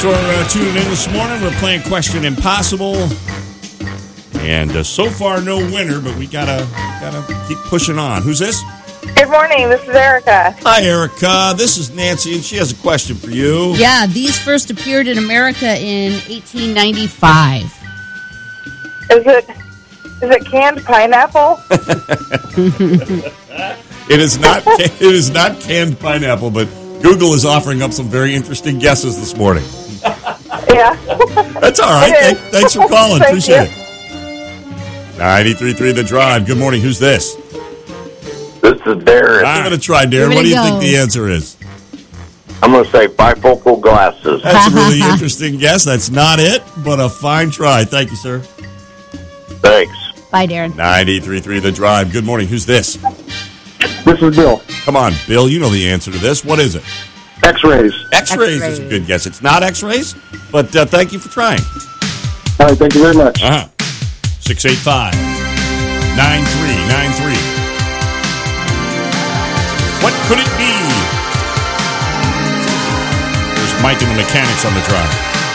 for tuning in this morning. We're playing Question Impossible. And so far, no winner, but we gotta keep pushing on. Who's this? Good morning. This is Erica. Hi, Erica. This is Nancy, and she has a question for you. Yeah, these first appeared in America in 1895. Is it canned pineapple? It is not. It is not canned pineapple, but Google is offering up some very interesting guesses this morning. Yeah. That's all right. Thanks for calling. Thank Appreciate you. it. 93.3 The Drive. Good morning. Who's this? This is Darren. I'm going to try, Darren. Give it What a do you go. think the answer is? I'm going to say bifocal glasses. That's a really interesting guess. That's not it, but a fine try. Thank you, sir. Thanks. Bye, Darren. 93.3 The Drive. Good morning. Who's this? This is Bill. Come on, Bill. You know the answer to this. What is it? X-rays. X-rays is a good guess. It's not X-rays, but thank you for trying. All right, thank you very much. 685-9393. What could it be? There's Mike and the Mechanics on the drive.